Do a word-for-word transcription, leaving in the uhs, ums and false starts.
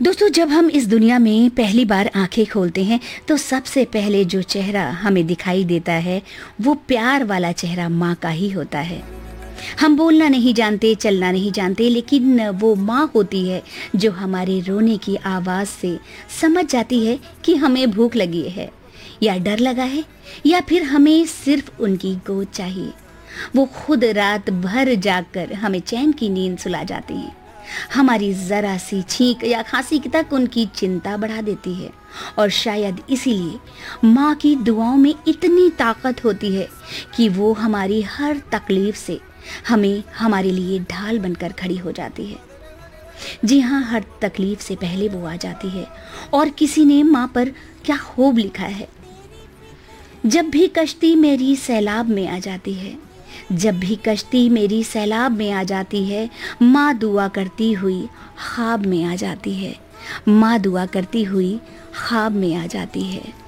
दोस्तों, जब हम इस दुनिया में पहली बार आंखें खोलते हैं तो सबसे पहले जो चेहरा हमें दिखाई देता है वो प्यार वाला चेहरा माँ का ही होता है। हम बोलना नहीं जानते, चलना नहीं जानते, लेकिन वो माँ होती है जो हमारे रोने की आवाज़ से समझ जाती है कि हमें भूख लगी है या डर लगा है या फिर हमें सिर्फ उनकी गोद चाहिए। वो खुद रात भर जागकर हमें चैन की नींद सुला जाती हैं। हमारी ज़रा सी छींक या खांसी तक उनकी चिंता बढ़ा देती है और शायद इसीलिए माँ की दुआओं में इतनी ताकत होती है कि वो हमारी हर तकलीफ से हमें हमारे लिए ढाल बनकर खड़ी हो जाती है। जी हाँ, हर तकलीफ से पहले वो आ जाती है। और किसी ने माँ पर क्या खूब लिखा है, जब भी कश्ती मेरी सैलाब में आ जाती है, जब भी कश्ती मेरी सैलाब में आ जाती है, माँ दुआ करती हुई ख्वाब में आ जाती है, माँ दुआ करती हुई ख्वाब में आ जाती है।